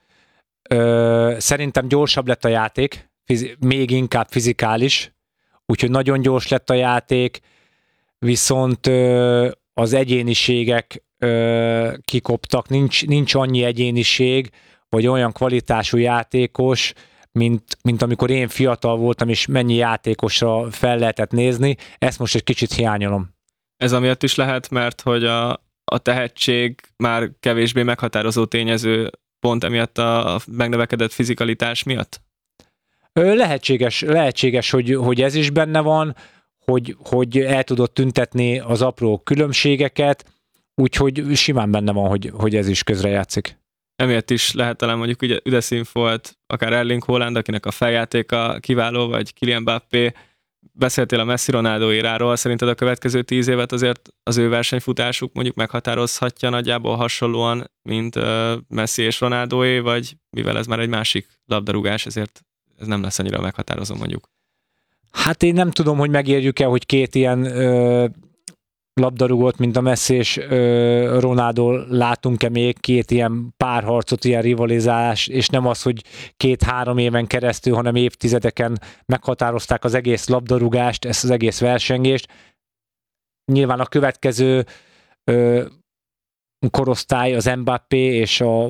Szerintem gyorsabb lett a játék, még inkább fizikális, úgyhogy nagyon gyors lett a játék, viszont az egyéniségek kikoptak, nincs, nincs annyi egyéniség, vagy olyan kvalitású játékos, mint, mint amikor én fiatal voltam, és mennyi játékosra fel lehetett nézni, ezt most egy kicsit hiányolom. Ez amiatt is lehet, mert hogy a, a tehetség már kevésbé meghatározó tényező pont emiatt a megnövekedett fizikalitás miatt? Lehetséges, lehetséges hogy, hogy ez is benne van, hogy, hogy el tudod tüntetni az apró különbségeket, úgyhogy simán benne van, hogy, hogy ez is közrejátszik. Emiatt is lehet talán mondjuk ugye üdeszínf volt akár Erling Haaland, akinek a feljátéka kiváló, vagy Kylian Mbappé. Beszéltél a Messi Ronaldo éráról, szerinted a következő tíz évet azért az ő versenyfutásuk mondjuk meghatározhatja nagyjából hasonlóan, mint Messi és Ronaldoé, vagy mivel ez már egy másik labdarúgás, ezért ez nem lesz annyira meghatározó mondjuk? Hát én nem tudom, hogy megérjük-e, hogy két ilyen ö, labdarúgót, mint a Messi és ö, Ronaldo látunk-e még, két ilyen párharcot, ilyen rivalizálás, és nem az, hogy két-három éven keresztül, hanem évtizedeken meghatározták az egész labdarúgást, ezt az egész versengést. Nyilván a következő ö, korosztály, az Mbappé és a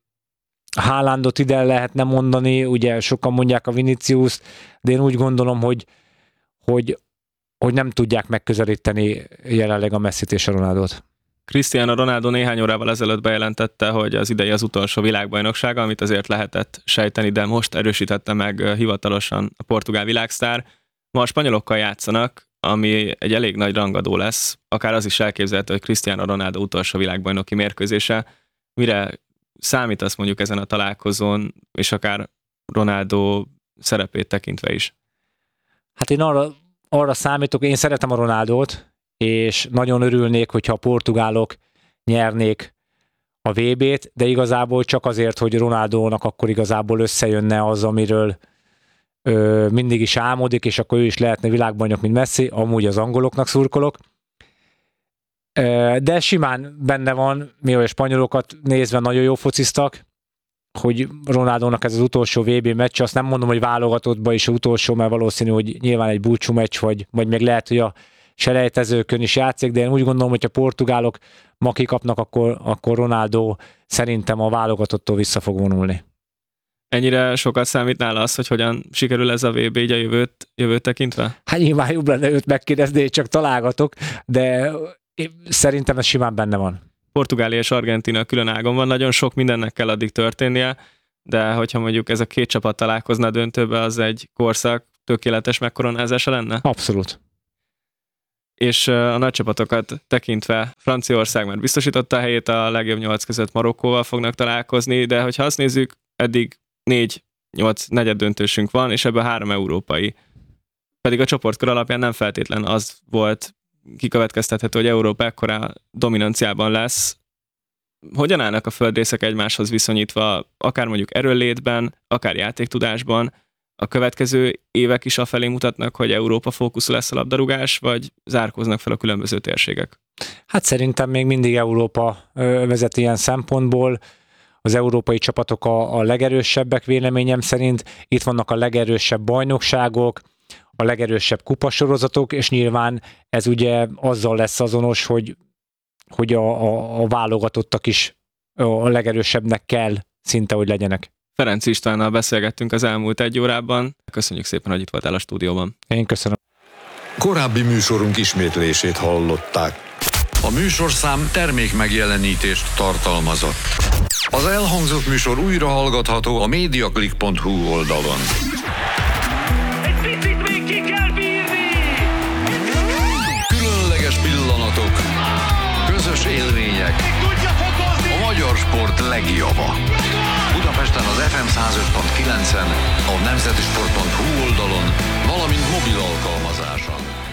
Haalandot ide lehetne mondani, ugye sokan mondják a Vinicius, de én úgy gondolom, hogy, hogy, hogy nem tudják megközelíteni jelenleg a Messit és a Ronaldot. Cristiano Ronaldo néhány órával ezelőtt bejelentette, hogy az idei az utolsó világbajnoksága, amit azért lehetett sejteni, de most erősítette meg hivatalosan a portugál világsztár. Ma a spanyolokkal játszanak, ami egy elég nagy rangadó lesz, akár az is elképzelhető, hogy Cristiano Ronaldo utolsó világbajnoki mérkőzése. Mire számítasz mondjuk ezen a találkozón, és akár Ronaldo szerepét tekintve is? Hát én arra, arra számítok, én szeretem a Ronaldót, és nagyon örülnék, hogyha a portugálok nyernék a vé bét, de igazából csak azért, hogy Ronaldónak akkor igazából összejönne az, amiről ö, mindig is álmodik, és akkor ő is lehetne világbajnok, mint Messi, amúgy az angoloknak szurkolok. De simán benne van, mi a spanyolokat nézve nagyon jó fociztak, hogy Ronaldónak ez az utolsó vé bé meccs, azt nem mondom, hogy válogatottban is az utolsó, mert valószínű, hogy nyilván egy búcsú meccs, vagy, vagy még lehet, hogy a selejtezőkön is játszik, de én úgy gondolom, hogy a portugálok ma kikapnak, akkor, akkor Ronaldo szerintem a válogatottól vissza fog vonulni. Ennyire sokat számít nála az, hogy hogyan sikerül ez a vé bé így a jövőt, jövőt tekintve? Hát nyilván jobb lenne őt megkérdezni, én csak találgatok, de szerintem ez simán benne van. Portugália és Argentína külön ágon van, nagyon sok mindennek kell addig történnie, de hogyha mondjuk ez a két csapat találkozna a döntőbe, az egy korszak tökéletes megkoronázása lenne? Abszolút. És a nagy csapatokat tekintve Franciaország már biztosította a helyét, a legjobb nyolc között Marokkóval fognak találkozni, de hogyha azt nézzük, eddig négy nyolc negyed döntősünk van, és ebből három európai. Pedig a csoportkör alapján nem feltétlen az volt kikövetkeztethető, hogy Európa ekkora dominanciában lesz. Hogyan állnak a földrészek egymáshoz viszonyítva, akár mondjuk erőnlétben, akár játéktudásban? A következő évek is afelé mutatnak, hogy Európa fókuszú lesz a labdarúgás, vagy zárkóznak fel a különböző térségek? Hát szerintem még mindig Európa vezet ilyen szempontból. Az európai csapatok a, a legerősebbek véleményem szerint. Itt vannak a legerősebb bajnokságok, a legerősebb kupasorozatok, és nyilván ez ugye azzal lesz azonos, hogy hogy a, a, a válogatottak is a legerősebbnek kell szinte, hogy legyenek. Ferenc Istvánnal beszélgettünk az elmúlt egy órában. Köszönjük szépen, hogy itt voltál a stúdióban. Én köszönöm. Korábbi műsorunk ismétlését hallották. A műsorszám termék megjelenítést tartalmazott. Az elhangzott műsor újra hallgatható a mediaclick pont hu oldalon. Egy picit még ki kell bírni! Különleges pillanatok, közös élmények, a magyar sport legjava. Budapesten az ef em száz öt pont kilencen, a nemzetisport pont hu oldalon, valamint mobil alkalmazáson.